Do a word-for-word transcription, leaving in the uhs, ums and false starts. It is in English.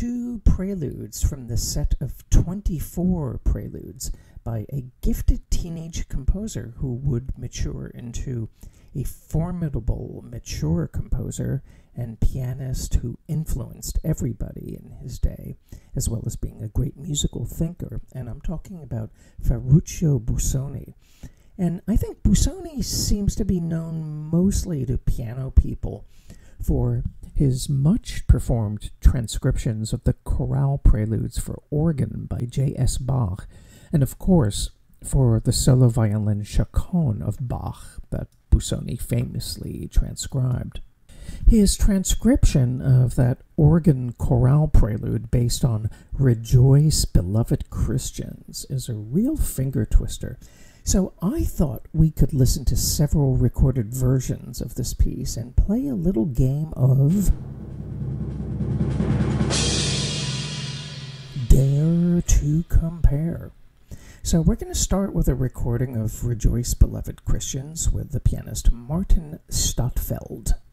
two preludes from the set of twenty-four preludes by a gifted teenage composer who would mature into a formidable, mature composer and pianist who influenced everybody in his day, as well as being a great musical thinker. And I'm talking about Ferruccio Busoni. And I think Busoni seems to be known mostly to piano people for his much-performed transcriptions of the chorale preludes for organ by J S Bach, and of course for the solo violin chaconne of Bach that Busoni famously transcribed. His transcription of that organ chorale prelude based on Rejoice, Beloved Christians is a real finger twister. So I thought we could listen to several recorded versions of this piece and play a little game of Dare to Compare. So we're going to start with a recording of Rejoice, Beloved Christians with the pianist Martin Stadtfeld.